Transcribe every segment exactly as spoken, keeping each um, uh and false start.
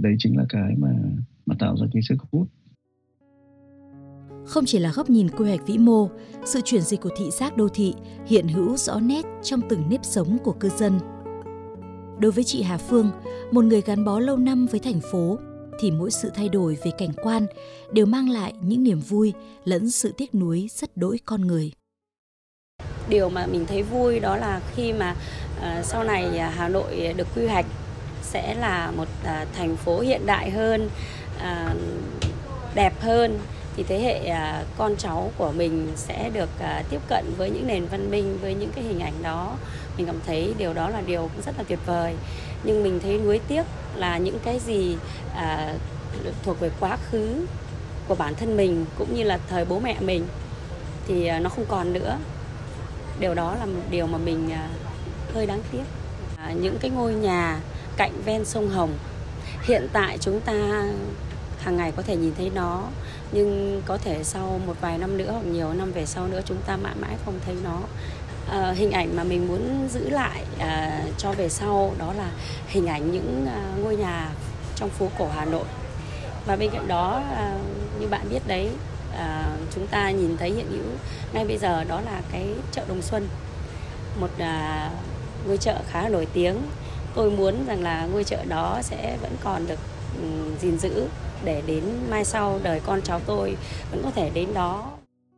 Thì đấy chính là cái mà mà tạo ra cái sức hút. Không chỉ là góc nhìn quy hoạch vĩ mô, sự chuyển dịch của thị giác đô thị hiện hữu rõ nét trong từng nếp sống của cư dân. Đối với chị Hà Phương, một người gắn bó lâu năm với thành phố, thì mỗi sự thay đổi về cảnh quan đều mang lại những niềm vui lẫn sự tiếc nuối rất đỗi con người. Điều mà mình thấy vui đó là khi mà uh, sau này Hà Nội được quy hoạch sẽ là một uh, thành phố hiện đại hơn, uh, đẹp hơn, thì thế hệ uh, con cháu của mình sẽ được uh, tiếp cận với những nền văn minh, với những cái hình ảnh đó. Mình cảm thấy điều đó là điều rất là tuyệt vời. Nhưng mình thấy nuối tiếc là những cái gì uh, thuộc về quá khứ của bản thân mình cũng như là thời bố mẹ mình thì uh, nó không còn nữa. Điều đó là một điều mà mình uh, hơi đáng tiếc. Uh, những cái ngôi nhà cạnh ven sông Hồng, hiện tại chúng ta hàng ngày có thể nhìn thấy nó, nhưng có thể sau một vài năm nữa hoặc nhiều năm về sau nữa chúng ta mãi mãi không thấy nó. Uh, hình ảnh mà mình muốn giữ lại uh, cho về sau đó là hình ảnh những uh, ngôi nhà trong phố cổ Hà Nội. Và bên cạnh đó uh, như bạn biết đấy, uh, chúng ta nhìn thấy hiện hữu ngay bây giờ đó là cái chợ Đồng Xuân, một uh, ngôi chợ khá nổi tiếng. Tôi muốn rằng là ngôi chợ đó sẽ vẫn còn được um, gìn giữ để đến mai sau đời con cháu tôi vẫn có thể đến đó.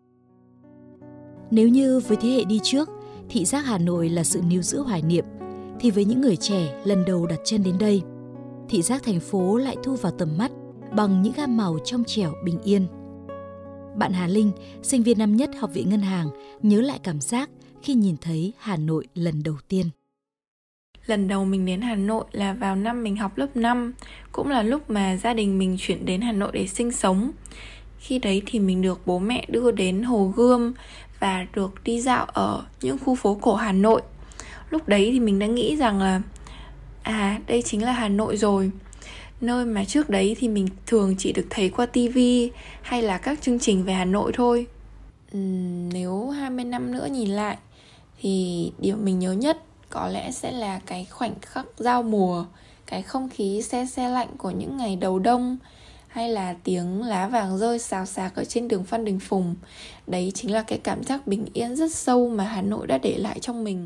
Nếu như với thế hệ đi trước, thị giác Hà Nội là sự níu giữ hoài niệm, thì với những người trẻ lần đầu đặt chân đến đây, thị giác thành phố lại thu vào tầm mắt bằng những gam màu trong trẻo bình yên. Bạn Hà Linh, sinh viên năm nhất Học viện Ngân hàng, nhớ lại cảm giác khi nhìn thấy Hà Nội lần đầu tiên. Lần đầu mình đến Hà Nội là vào năm mình học lớp năm, cũng là lúc mà gia đình mình chuyển đến Hà Nội để sinh sống. Khi đấy thì mình được bố mẹ đưa đến Hồ Gươm và được đi dạo ở những khu phố cổ Hà Nội. Lúc đấy thì mình đã nghĩ rằng là à, đây chính là Hà Nội rồi. Nơi mà trước đấy thì mình thường chỉ được thấy qua tivi hay là các chương trình về Hà Nội thôi. uhm, Nếu hai mươi năm nữa nhìn lại thì điều mình nhớ nhất có lẽ sẽ là cái khoảnh khắc giao mùa, cái không khí se se lạnh của những ngày đầu đông, hay là tiếng lá vàng rơi xào xạc ở trên đường Phan Đình Phùng. Đấy chính là cái cảm giác bình yên rất sâu mà Hà Nội đã để lại trong mình.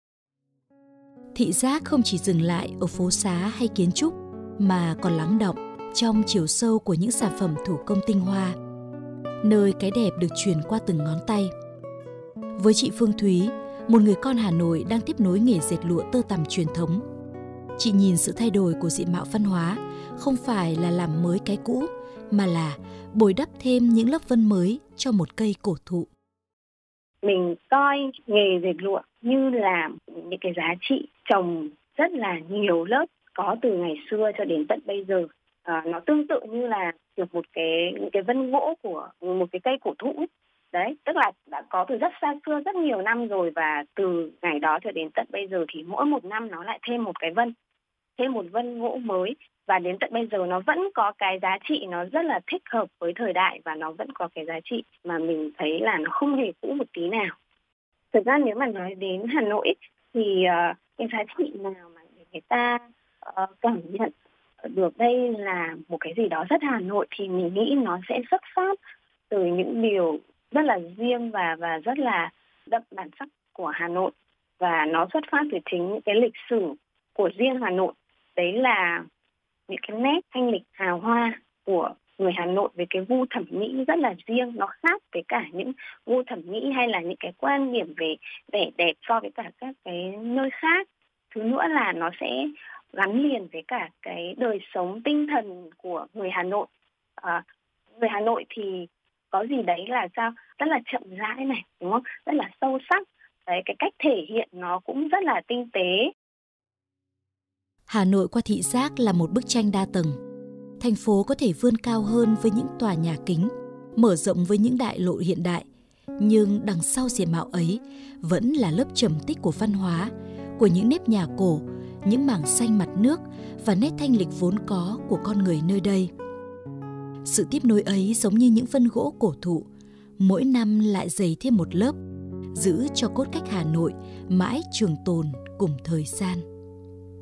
Thị giác không chỉ dừng lại ở phố xá hay kiến trúc, mà còn lắng đọng trong chiều sâu của những sản phẩm thủ công tinh hoa, nơi cái đẹp được truyền qua từng ngón tay. Với chị Phương Thúy, một người con Hà Nội đang tiếp nối nghề dệt lụa tơ tằm truyền thống, chị nhìn sự thay đổi của diện mạo văn hóa không phải là làm mới cái cũ, mà là bồi đắp thêm những lớp vân mới cho một cây cổ thụ. Mình coi nghề dệt lụa như là những cái giá trị trồng rất là nhiều lớp, có từ ngày xưa cho đến tận bây giờ. À, nó tương tự như là được một cái những cái vân gỗ của một cái cây cổ thụ ấy. Đấy, tức là đã có từ rất xa xưa, rất nhiều năm rồi, và từ ngày đó cho đến tận bây giờ thì mỗi một năm nó lại thêm một cái vân, thêm một vân gỗ mới, và đến tận bây giờ nó vẫn có cái giá trị, nó rất là thích hợp với thời đại, và nó vẫn có cái giá trị mà mình thấy là nó không hề cũ một tí nào. Thực ra nếu mà nói đến Hà Nội thì uh, cái giá trị nào mà người ta uh, cảm nhận được đây là một cái gì đó rất Hà Nội thì mình nghĩ nó sẽ xuất phát từ những điều rất là riêng và và rất là đậm bản sắc của Hà Nội, và nó xuất phát từ chính những cái lịch sử của riêng Hà Nội. Đấy là những cái nét thanh lịch hào hoa của người Hà Nội với cái gu thẩm mỹ rất là riêng, nó khác với cả những gu thẩm mỹ hay là những cái quan điểm về vẻ đẹp so với cả các cái nơi khác. Thứ nữa là nó sẽ gắn liền với cả cái đời sống tinh thần của người Hà Nội. À, người Hà Nội thì có gì đấy là sao? Rất là chậm rãi này, đúng không? Rất là sâu sắc. Đấy, cái cách thể hiện nó cũng rất là tinh tế. Hà Nội qua thị giác là một bức tranh đa tầng. Thành phố có thể vươn cao hơn với những tòa nhà kính, mở rộng với những đại lộ hiện đại. Nhưng đằng sau diện mạo ấy vẫn là lớp trầm tích của văn hóa, của những nếp nhà cổ, những mảng xanh mặt nước và nét thanh lịch vốn có của con người nơi đây. Sự tiếp nối ấy giống như những vân gỗ cổ thụ, mỗi năm lại dày thêm một lớp, giữ cho cốt cách Hà Nội mãi trường tồn cùng thời gian.